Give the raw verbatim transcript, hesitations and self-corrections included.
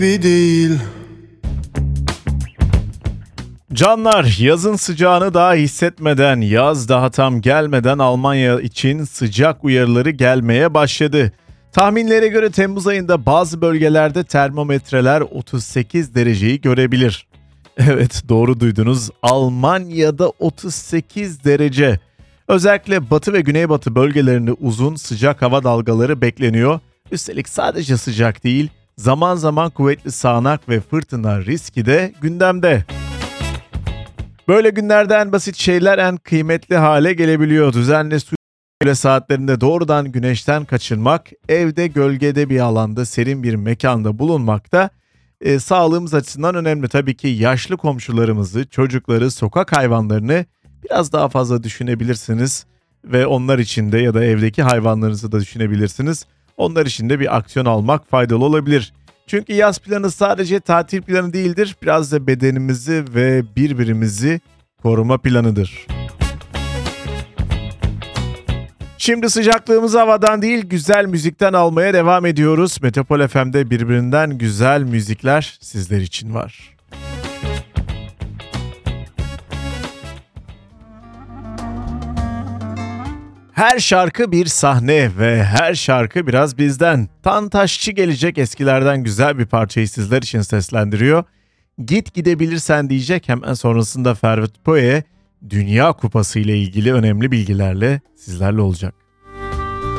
bir değil. Canlar, yazın sıcağını daha hissetmeden, yaz daha tam gelmeden Almanya için sıcak uyarıları gelmeye başladı. Tahminlere göre Temmuz ayında bazı bölgelerde termometreler otuz sekiz dereceyi görebilir. Evet, doğru duydunuz. Almanya'da otuz sekiz derece. Özellikle batı ve güneybatı bölgelerinde uzun sıcak hava dalgaları bekleniyor. Üstelik sadece sıcak değil, zaman zaman kuvvetli sağanak ve fırtına riski de gündemde. Böyle günlerde en basit şeyler en kıymetli hale gelebiliyor. Düzenli su öğle saatlerinde doğrudan güneşten kaçınmak, evde gölgede bir alanda, serin bir mekanda bulunmak da e, sağlığımız açısından önemli. Tabii ki yaşlı komşularımızı, çocukları, sokak hayvanlarını biraz daha fazla düşünebilirsiniz ve onlar için de ya da evdeki hayvanlarınızı da düşünebilirsiniz. Onlar için de bir aksiyon almak faydalı olabilir. Çünkü yaz planı sadece tatil planı değildir, biraz da bedenimizi ve birbirimizi koruma planıdır. Şimdi sıcaklığımızı havadan değil, güzel müzikten almaya devam ediyoruz. Metropol F M'de birbirinden güzel müzikler sizler için var. Her şarkı bir sahne ve her şarkı biraz bizden. Tantaşçı gelecek, eskilerden güzel bir parçayı sizler için seslendiriyor. Git gidebilirsen diyecek, hemen sonrasında Ferhat Poye Dünya Kupası ile ilgili önemli bilgilerle sizlerle olacak.